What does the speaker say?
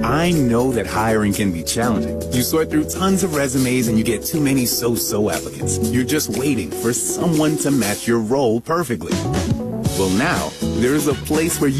I know that hiring can be challenging. You sort through tons of resumes and you get too many so-so applicants. You're just waiting for someone to match your role perfectly. Well, now, there's a place where